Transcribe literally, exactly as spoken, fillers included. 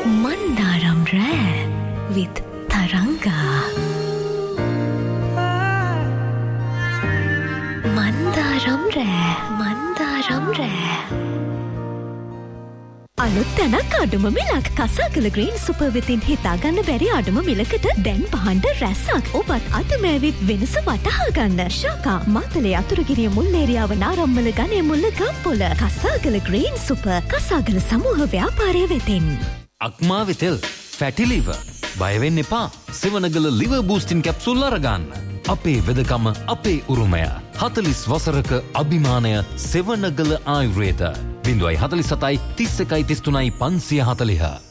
Mandaram Rare with Taranga. Mandaram Rare, Mandaram Rare. අලුත් තැනක් අඩුම මිලක් කසාකල ග්‍රීන් සුපර් විතින් හිතා ගන්න බැරි අඩුම මිලකට දැන් පහන්ඩ රැස්සක් ඔබත් අතමෑවිත් වෙනස වටහා ගන්න ශාකා මාතලේ අතුරුගිරිය මුල්ලේරියාව නාරම්මල ගණය මුල්ල ගම්පොල කසාකල ග්‍රීන් සුපර් කසාකල සමූහ ව්‍යාපාරය වෙතින් අක්මා වෙතෙල් ෆැටි ලිවර් බය වෙන්න එපා සෙවනගල ලිවර් බූස්ටින් කැප්සූල් අරගන්න අපේ වෙදකම අපේ උරුමය හතලිස් වසරක අභිමානය සෙවනගල ආයුර්වේද බිඳුවයි හතලිස් සතයි තිස් එකයි තිස් තුනයි පන්සිය හතලිහ